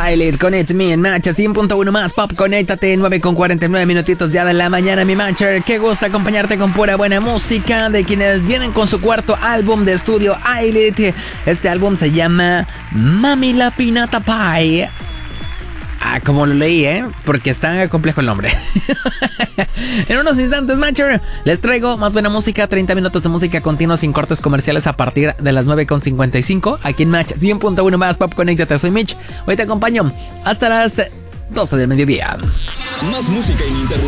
Eyelid con It's Me en Match 100.1 más Pop. Conéctate, 9:49 minutitos ya de la mañana, mi Matcher. Qué gusto acompañarte con pura buena música de quienes vienen con su cuarto álbum de estudio, Eyelid. Este álbum se llama Mami la Pinata Pie. Como lo leí, porque está complejo el nombre. En unos instantes, Matcher, les traigo más buena música, 30 minutos de música continua sin cortes comerciales a partir de las 9:55 aquí en Match 100.1 más Pop. Conéctate, soy Mitch. Hoy te acompaño hasta las 12 del mediodía. Más música ininterrumpida.